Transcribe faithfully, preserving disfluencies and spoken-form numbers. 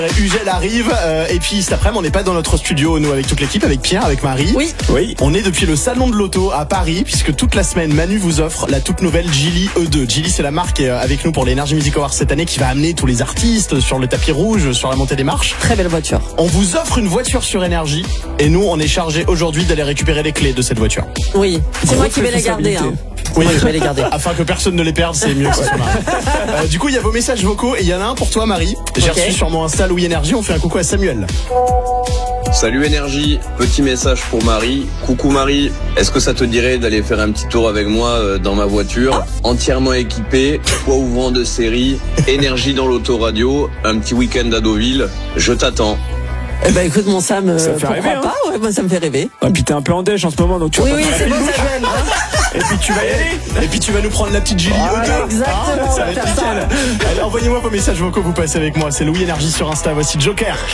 Ugel arrive euh, et puis cet après-midi on n'est pas dans notre studio nous avec toute l'équipe, avec Pierre, avec Marie. Oui. Oui. On est depuis le salon de l'auto à Paris puisque toute la semaine Manu vous offre la toute nouvelle Geely E deux. Geely c'est la marque qui est avec nous pour l'Energy Music Awards cette année qui va amener tous les artistes sur le tapis rouge, sur la montée des marches. Très belle voiture. On vous offre une voiture sur énergie et nous on est chargé aujourd'hui d'aller récupérer les clés de cette voiture. Oui. C'est Grosse moi qui vais les garder. Hein. Oui, Moi, je vais les garder. Afin que personne ne les perde, c'est mieux que ce soit Marie. Euh, du coup, il y a vos messages vocaux et il y en a un pour toi, Marie. J'ai Ok. reçu sur mon Insta Louis Énergie. On fait un coucou à Samuel. Salut Énergie, petit message pour Marie. Coucou Marie, est-ce que ça te dirait d'aller faire un petit tour avec moi euh, dans ma voiture, entièrement équipée, toit ouvrant de série, énergie dans l'autoradio, un petit week-end à Deauville, je t'attends. Eh ben écoute mon Sam, euh, Ça fait pourquoi rêver, hein. pas ouais, moi, ça me fait rêver. Et puis t'es un peu en déj en ce moment, donc tu Oui vas oui pas c'est faire bon le ça look. gêne. Hein. Et puis tu vas y aller. Et puis tu vas nous prendre la petite Geely E deux. Exactement. Ça va être nickel. Allez, envoyez-moi vos messages vocaux, vous passez avec moi. C'est Louis Énergie sur Insta. Voici Joker.